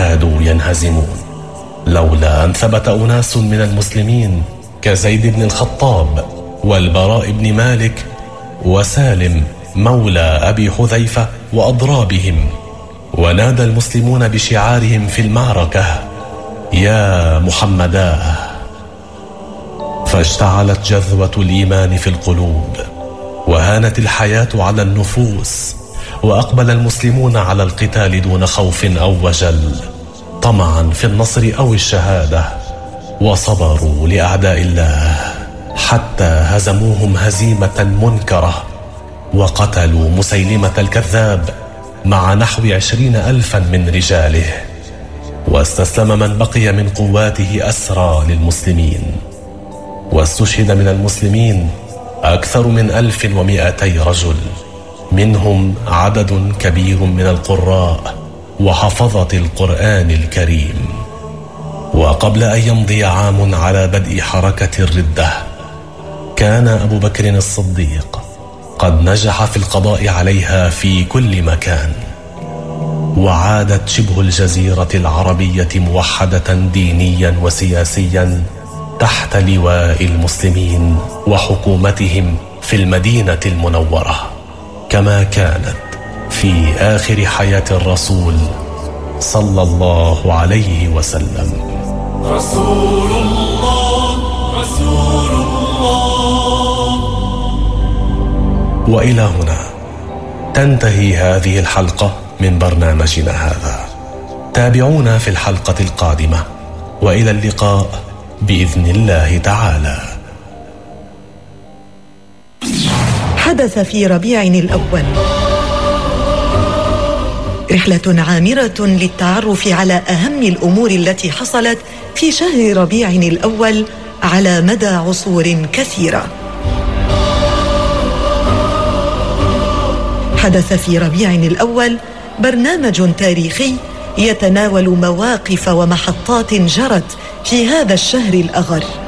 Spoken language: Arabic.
كادوا ينهزمون، لولا أن ثبت أناس من المسلمين كزيد بن الخطاب والبراء بن مالك وسالم مولى أبي حذيفة وأضرابهم، ونادى المسلمون بشعارهم في المعركة: يا محمدا. فاشتعلت جذوة الإيمان في القلوب، وهانت الحياة على النفوس، وأقبل المسلمون على القتال دون خوف أو وجل، طمعا في النصر أو الشهادة، وصبروا لأعداء الله حتى هزموهم هزيمة منكرة، وقتلوا مسيلمة الكذاب مع نحو 20,000 من رجاله، واستسلم من بقي من قواته أسرى للمسلمين. واستشهد من المسلمين أكثر من 1200 رجل، منهم عدد كبير من القراء وحفظة القرآن الكريم. وقبل أن يمضي عام على بدء حركة الردة، كان أبو بكر الصديق قد نجح في القضاء عليها في كل مكان، وعادت شبه الجزيرة العربية موحدة دينيا وسياسيا تحت لواء المسلمين وحكومتهم في المدينة المنورة، كما كانت في آخر حياة الرسول صلى الله عليه وسلم. رسول الله رسول الله. وإلى هنا تنتهي هذه الحلقة من برنامجنا هذا. تابعونا في الحلقة القادمة، وإلى اللقاء بإذن الله تعالى. حدث في ربيع الأول، رحلة عامرة للتعرف على أهم الأمور التي حصلت في شهر ربيع الأول على مدى عصور كثيرة. حدث في ربيع الأول برنامج تاريخي يتناول مواقف ومحطات جرت في هذا الشهر الأغر.